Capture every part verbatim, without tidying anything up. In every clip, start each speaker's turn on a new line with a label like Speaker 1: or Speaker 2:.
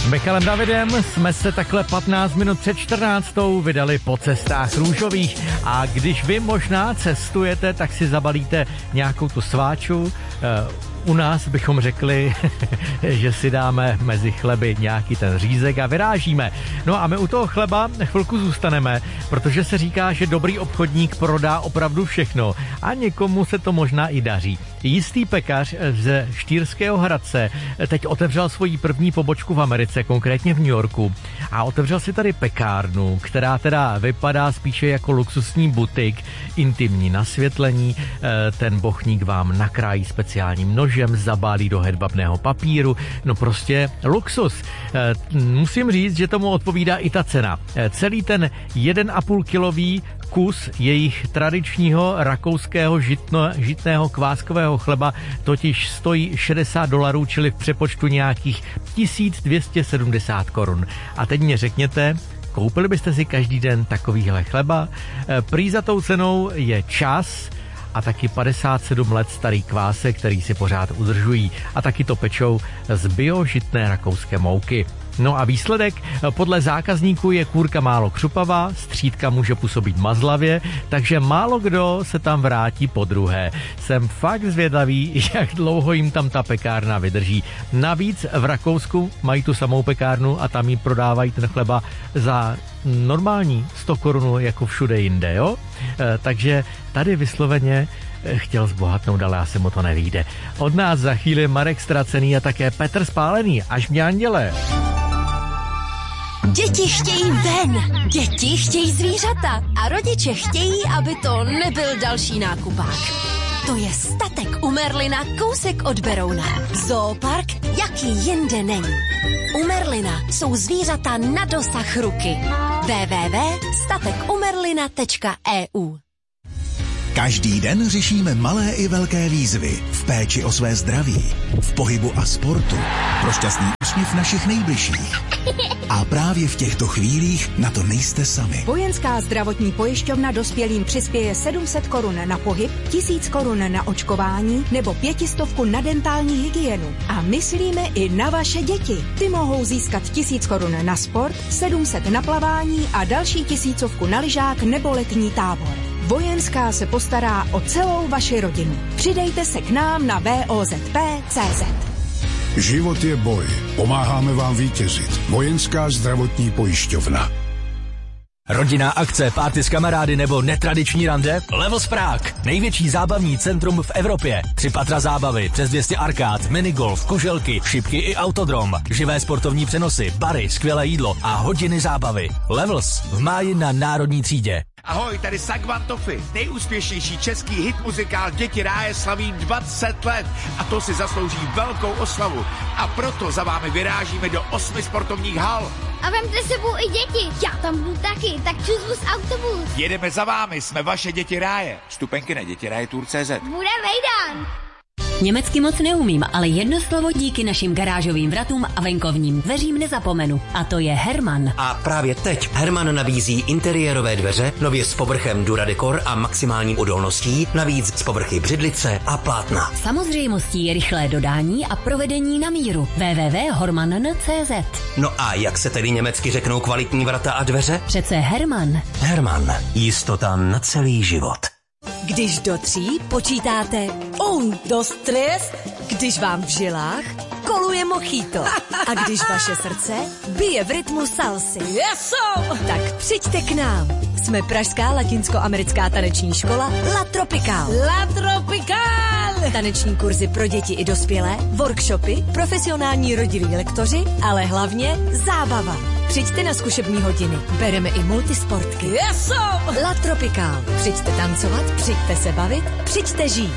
Speaker 1: S Michalem Davidem jsme se takhle patnáct minut před čtrnáctou vydali po cestách růžových a když vy možná cestujete, tak si zabalíte nějakou tu sváču. U nás bychom řekli, že si dáme mezi chleby nějaký ten řízek a vyrážíme. No a my u toho chleba chvilku zůstaneme, protože se říká, že dobrý obchodník prodá opravdu všechno a někomu se to možná i daří. Jistý pekař ze Štýrského Hradce teď otevřel svoji první pobočku v Americe, konkrétně v New Yorku, a otevřel si tady pekárnu, která teda vypadá spíše jako luxusní butik, intimní nasvětlení, ten bochník vám nakrájí speciálním nožem, zabálí do hedvabného papíru, no prostě luxus. Musím říct, že tomu odpovídá i ta cena. Celý ten jeden a půl kilový kus jejich tradičního rakouského žitno, žitného kváskového chleba totiž stojí šedesát dolarů, čili v přepočtu nějakých tisíc dvě stě sedmdesát korun. A teď mě řekněte, koupili byste si každý den takovýhle chleba? Prý za tou cenou je čas a taky padesát sedm let starý kvásek, který si pořád udržují, a taky to pečou z biožitné rakouské mouky. No a výsledek? Podle zákazníků je kůrka málo křupavá, střídka může působit mazlavě, takže málo kdo se tam vrátí po druhé. Jsem fakt zvědavý, jak dlouho jim tam ta pekárna vydrží. Navíc v Rakousku mají tu samou pekárnu a tam jí prodávají ten chleba za normální sto korun jako všude jinde, jo? E, takže tady vysloveně chtěl zbohatnout, ale asi mu to nevyjde. Od nás za chvíli Marek Ztracený a také Petr Spálený. Až mě anděle.
Speaker 2: Děti chtějí ven, děti chtějí zvířata a rodiče chtějí, aby to nebyl další nákupák. To je Statek u Merlina kousek od Berouna. Zoopark, jaký jinde není. U Merlina jsou zvířata na dosah ruky. w w w tečka statek u merlina tečka e u.
Speaker 3: Každý den řešíme malé i velké výzvy v péči o své zdraví, v pohybu a sportu, pro šťastný úsměv našich nejbližších. A právě v těchto chvílích na to nejste sami.
Speaker 4: Vojenská zdravotní pojišťovna dospělým přispěje sedm set korun na pohyb, tisíc korun na očkování nebo pětistovku na dentální hygienu. A myslíme i na vaše děti. Ty mohou získat tisíc korun na sport, sedm set na plavání a další tisícovku na lyžák nebo letní tábor. Vojenská se postará o celou vaši rodinu. Přidejte se k nám na v o z p tečka cé zet.
Speaker 5: Život je boj. Pomáháme vám vítězit. Vojenská zdravotní pojišťovna.
Speaker 6: Rodinná akce, party s kamarády nebo netradiční rande? Levels Prague. Největší zábavní centrum v Evropě. Tři patra zábavy, přes dvě stě arkád, minigolf, kuželky, šipky i autodrom. Živé sportovní přenosy, bary, skvělé jídlo a hodiny zábavy. Levels v máji na Národní třídě.
Speaker 7: Ahoj, tady Sagvan Toffy. Nejúspěšnější český hit muzikál Děti ráje slaví dvacet let a to si zaslouží velkou oslavu. A proto za vámi vyrážíme do osmi sportovních hal.
Speaker 8: A vemte sebou i děti. Já tam budu taky, tak čus autobus.
Speaker 7: Jedeme za vámi, jsme vaše Děti ráje. Vstupenky na dětiraje tour tečka cé zet.
Speaker 8: Bude vejdan.
Speaker 9: Německy moc neumím, ale jedno slovo díky našim garážovým vratům a venkovním dveřím nezapomenu. A to je Herman.
Speaker 10: A právě teď Herman nabízí interiérové dveře, nově s povrchem Duradecor a maximální odolností, navíc z povrchy břidlice a plátna.
Speaker 9: Samozřejmostí je rychlé dodání a provedení na míru. w w w tečka horman tečka cé zet.
Speaker 10: No a jak se tedy německy řeknou kvalitní vrata a dveře?
Speaker 9: Přece Herman.
Speaker 10: Herman. Jistota na celý život.
Speaker 2: Když do tří počítáte un, dos, tres, když vám v žilách koluje mojito a když vaše srdce bije v rytmu salsy. Yeso! Tak přijďte k nám. Jsme pražská latinskoamerická taneční škola La Tropical. La Tropical! Taneční kurzy pro děti i dospělé, workshopy, profesionální rodilí lektoři, ale hlavně zábava. Přijďte na zkušební hodiny. Bereme i multisportky. Yeso! La Tropical. Přijďte tancovat, přijďte se bavit, přijďte žít.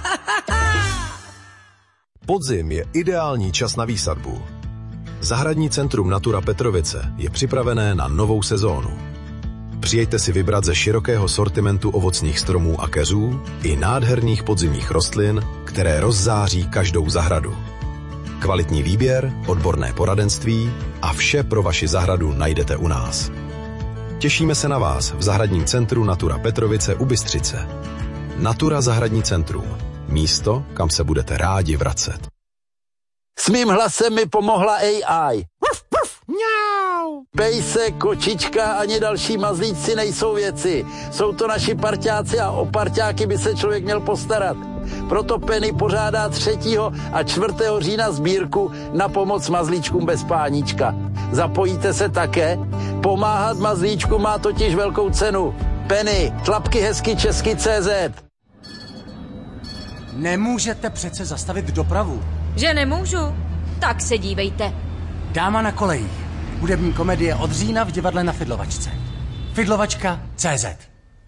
Speaker 11: Podzim je ideální čas na výsadbu. Zahradní centrum Natura Petrovice je připravené na novou sezónu. Přijďte si vybrat ze širokého sortimentu ovocných stromů a keřů i nádherných podzimních rostlin, které rozzáří každou zahradu. Kvalitní výběr, odborné poradenství a vše pro vaši zahradu najdete u nás. Těšíme se na vás v zahradním centru Natura Petrovice u Bystřice. Natura Zahradní centrum. Místo, kam se budete rádi vracet.
Speaker 12: S mým hlasem mi pomohla A I. Mňau. Pejse, kočička ani další mazlíci nejsou věci. Jsou to naši parťáci a o parťáky by se člověk měl postarat. Proto Penny pořádá třetího a čtvrtého října sbírku na pomoc mazlíčkům bez páníčka. Zapojíte se také? Pomáhat mazlíčku má totiž velkou cenu. Penny, tlapky hezky česky tečka cé zet.
Speaker 13: Nemůžete přece zastavit dopravu.
Speaker 2: Že nemůžu? Tak se dívejte.
Speaker 13: Dáma na kolejích. Hudební komedie od října v divadle na Fidlovačce. Fidlovačka tečka cé zet.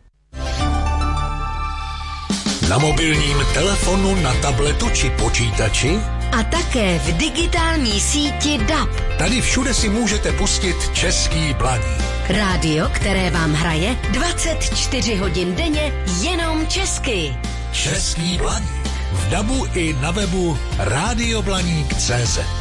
Speaker 6: Na mobilním telefonu, na tabletu či počítači
Speaker 2: a také v digitální síti D A B.
Speaker 6: Tady všude si můžete pustit Český Blaník.
Speaker 2: Rádio, které vám hraje dvacet čtyři hodin denně jenom česky.
Speaker 6: Český Blaník. V dabu i na webu rádio blaník tečka cé zet.